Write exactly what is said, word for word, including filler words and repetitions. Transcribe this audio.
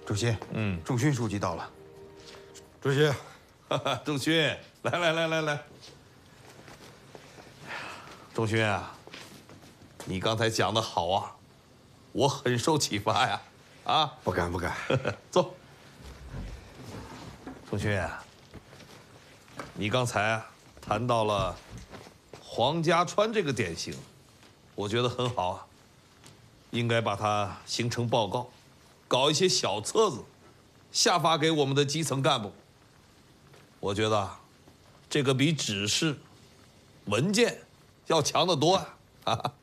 主席，嗯，仲勋书记到了。 主席， 仲勋，来来来来来。仲勋啊，你刚才讲的好啊，我很受启发呀。啊， 不敢不敢。 坐。仲勋啊，你刚才啊谈到了黄家川这个典型，我觉得很好啊，应该把它形成报告，搞一些小册子，下发给我们的基层干部。我觉得这个比指示、文件要强得多啊！